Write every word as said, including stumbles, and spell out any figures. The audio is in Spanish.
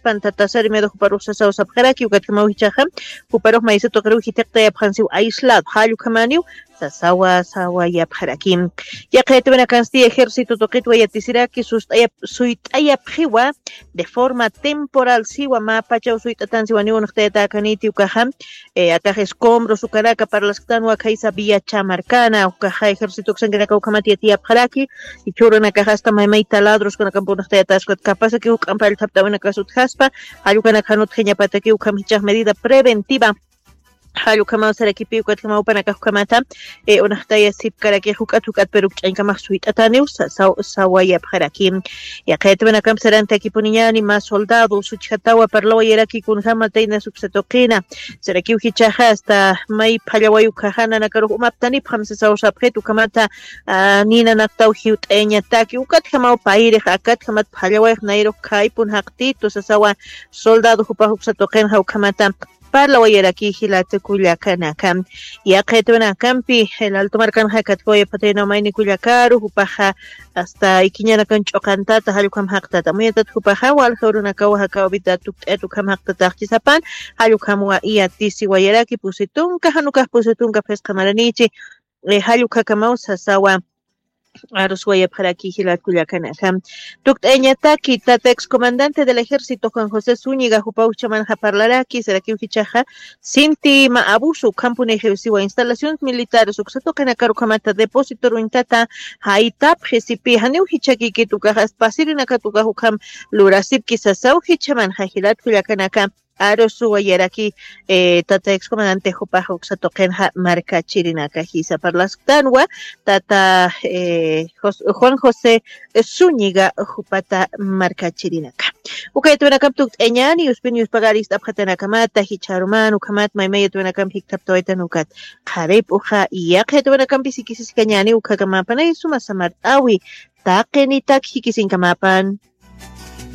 kaspan tatasari medo huparuq sasaw sapqaraki ukatkamau hichaqa huparuq maysito qriw hitiqta yapqansiw aislado hallu kamaniw sasawa sawa yapqaraki yaqaytibana kansti ejército toqitwa yatisiraki sustaya suyt'aya phiwa de forma temporal siwa mapachaw suyt'atan siwaniwan uqtayta kaniti ukaha eh, akaj escombros ukaraka para las tanwa kaisa vía chamarcana ukaha ejército ksankanaka ukamati yapqaraki y churana hasta maymay taladros kuna kampunaqta yatasqat capaz que ukan para el taptawana kasut haspa ayukana kanut heñapata que ukam hichaq medida preventiva halu kama sarakipi ukat kama upana kamata e unaqta yasip karaki hukat hukat pero ch'aynkamaq suyt'ataniw saw sawaya pharaki ya qaytwana kam saranta kipuniñani más soldado suchatawa parlawa yaraki kun hama tayna suksatoqina saraki hichaqa hasta may phallawayu kahana nakaru umaptani phamsa saw sapqetu kamata nina naqtaw hiut'añataki ukat kama paire hakat kama phallaway nairo kaypun haqtito sasawa soldado hupa huksatoqin haw kamata parla wayaraki hilata kullakanaka ya qaytwana kampi el alto marcan hakatkoya patena mayni kullakaru hupaja hasta ikiñana kan ch'oqantata hallukam haqtata muyatat hupaja wal hawruna kawa hakawbita tuq'etu kam haqtata chisapan hallukam wa iatisi wayaraki pusitunka hanukaj pusitunka pesqamaranichi halluka kamausa sawa Aros Guaya para aquí Gilat Culiacanajam. Tuctañataki, tata excomandante del ejército Juan José Zúñiga, Jupaucha Manja Parlaraki, Serakin Fichaja, Sinti Ma Abuso, Campo Nejesiwa, instalaciones militares, Uxato Canacarucamata, depósito Ruintata, Haitap, Jesipi, Haneu Hichaki, Kitucajas, Pasirina Catucajukam, Lurasip, Kisasau, Hichaman, Jajilat Culiacanacam. Arosu ayeraki eh, tata excomandante Jopaja Uxatokenja marca Chirinaka Hisa Parlastanwa tata eh, Juan José Zúñiga Jupata marca Chirinaka. Ukayatuna kaptuk eñani uspinius pagaris taphatana kamata hicharuman ukamat maymeyatuna kam hiktaptoitan ukat qarip uja yaqayatuna kam pisikisikañani ukakamapan ay sumasamart awi taqenitak hikisin kamapan.